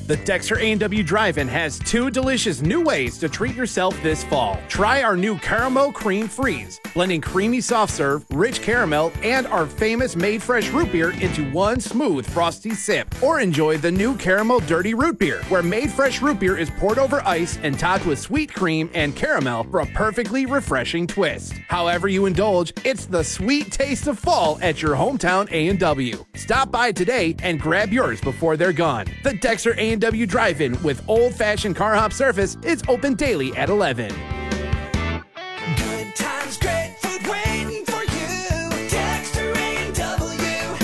The Dexter A&W Drive-In has 2 delicious new ways to treat yourself this fall. Try our new Caramel Cream Freeze, blending creamy soft serve, rich caramel, and our famous Made Fresh root beer into one smooth frosty sip. Or enjoy the new Caramel Dirty Root Beer, where Made Fresh root beer is poured over ice and topped with sweet cream and caramel for a perfectly refreshing twist. However you indulge, it's the sweet taste of fall at your hometown A&W. Stop by today and grab yours before they're gone. The Dexter A&W Drive-In with old-fashioned car hop service is open daily at 11. Good times, great food waiting for you. Dexter A&W.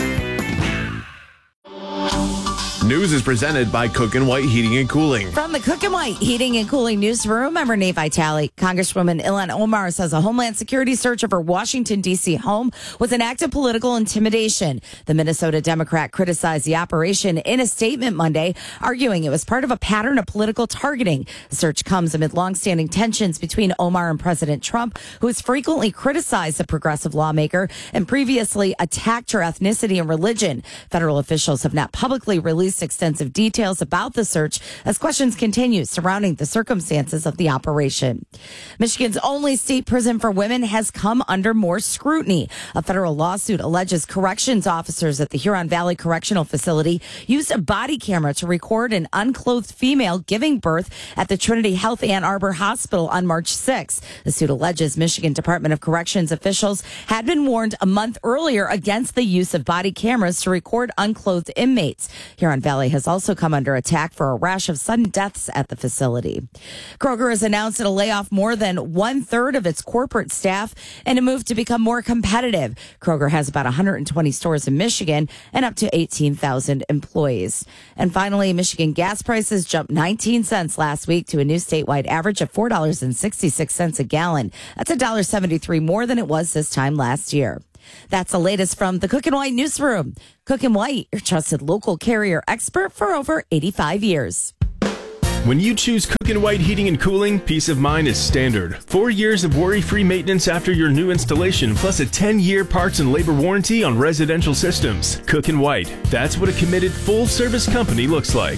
News is presented by Cook and White Heating and Cooling. From the Cook and White Heating and Cooling Newsroom, I'm Renee Vitale. Congresswoman Ilhan Omar says a Homeland Security search of her Washington, D.C. home was an act of political intimidation. The Minnesota Democrat criticized the operation in a statement Monday, arguing it was part of a pattern of political targeting. The search comes amid longstanding tensions between Omar and President Trump, who has frequently criticized the progressive lawmaker and previously attacked her ethnicity and religion. Federal officials have not publicly released extensive details about the search as questions continue surrounding the circumstances of the operation. Michigan's only state prison for women has come under more scrutiny. A federal lawsuit alleges corrections officers at the Huron Valley Correctional Facility used a body camera to record an unclothed female giving birth at the Trinity Health Ann Arbor Hospital on March 6. The suit alleges Michigan Department of Corrections officials had been warned a month earlier against the use of body cameras to record unclothed inmates. Huron Valley has also come under attack for a rash of sudden deaths at the facility. Kroger has announced it'll lay off more than 1/3 of its corporate staff in a move to become more competitive. Kroger has about 120 stores in Michigan and up to 18,000 employees. And finally, Michigan gas prices jumped 19 cents last week to a new statewide average of $4.66 a gallon. That's $1.73 more than it was this time last year. That's the latest from the Cook and White Newsroom. Cook and White, your trusted local carrier expert for over 85 years. When you choose Cook and White Heating and Cooling, peace of mind is standard. 4 years of worry-free maintenance after your new installation, plus a 10-year parts and labor warranty on residential systems. Cook and White, that's what a committed full-service company looks like.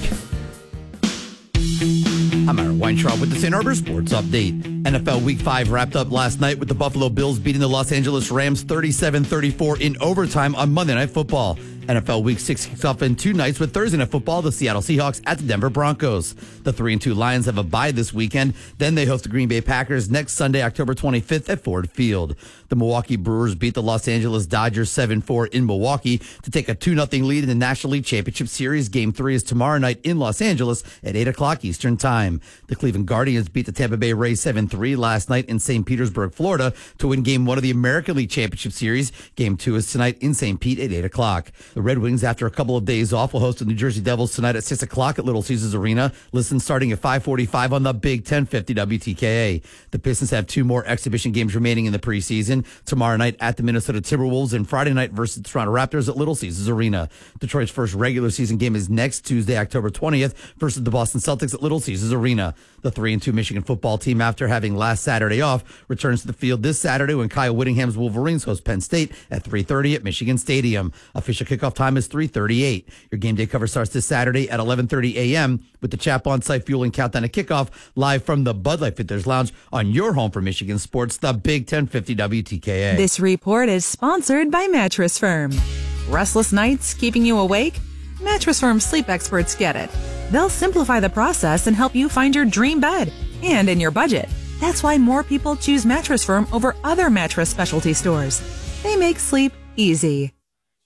I'm Aaron Weintraub with the St. Arbor Sports Update. NFL Week 5 wrapped up last night with the Buffalo Bills beating the Los Angeles Rams 37-34 in overtime on Monday Night Football. NFL Week 6 kicks off in 2 nights with Thursday Night Football, the Seattle Seahawks at the Denver Broncos. The 3-2 Lions have a bye this weekend. Then they host the Green Bay Packers next Sunday, October 25th at Ford Field. The Milwaukee Brewers beat the Los Angeles Dodgers 7-4 in Milwaukee to take a 2-0 lead in the National League Championship Series. Game 3 is tomorrow night in Los Angeles at 8 o'clock Eastern Time. The Cleveland Guardians beat the Tampa Bay Rays 7-3 last night in St. Petersburg, Florida to win Game 1 of the American League Championship Series. Game 2 is tonight in St. Pete at 8 o'clock. The Red Wings, after a couple of days off, will host the New Jersey Devils tonight at 6 o'clock at Little Caesars Arena. Listen starting at 5:45 on the Big 1050 WTKA. The Pistons have 2 more exhibition games remaining in the preseason. Tomorrow night at the Minnesota Timberwolves and Friday night versus the Toronto Raptors at Little Caesars Arena. Detroit's first regular season game is next Tuesday, October 20th versus the Boston Celtics at Little Caesars Arena. The 3-2 Michigan football team, after having last Saturday off, returns to the field this Saturday when Kyle Whittingham's Wolverines host Penn State at 3:30 at Michigan Stadium. Official kickoff time is 3:38. Your game day cover starts this Saturday at 11:30 a.m. with the Chap on-site fueling countdown to kickoff live from the Bud Light Fitters Lounge on your home for Michigan sports, the Big 1050 WTKA. This report is sponsored by Mattress Firm. Restless nights keeping you awake? Mattress Firm sleep experts get it. They'll simplify the process and help you find your dream bed and in your budget. That's why more people choose Mattress Firm over other mattress specialty stores. They make sleep easy.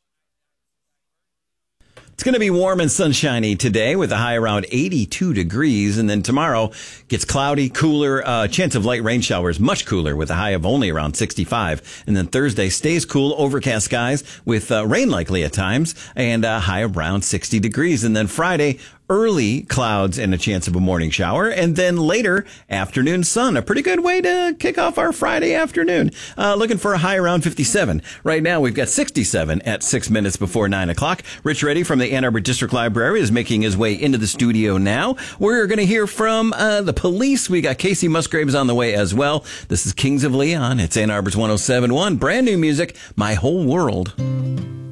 It's going to be warm and sunshiny today with a high around 82 degrees. And then tomorrow gets cloudy, cooler, chance of light rain showers, much cooler with a high of only around 65. And then Thursday stays cool, overcast skies with rain likely at times and a high around 60 degrees. And then Friday, early clouds and a chance of a morning shower, and then later afternoon sun. A pretty good way to kick off our Friday afternoon. Looking for a high around 57. Right now we've got 67 at 6 minutes before 9 o'clock. Rich Reddy from the Ann Arbor District Library is making his way into the studio now. We're going to hear from the police. We got Casey Musgraves on the way as well. This is Kings of Leon. It's Ann Arbor's 107.1. Brand new music, My Whole World.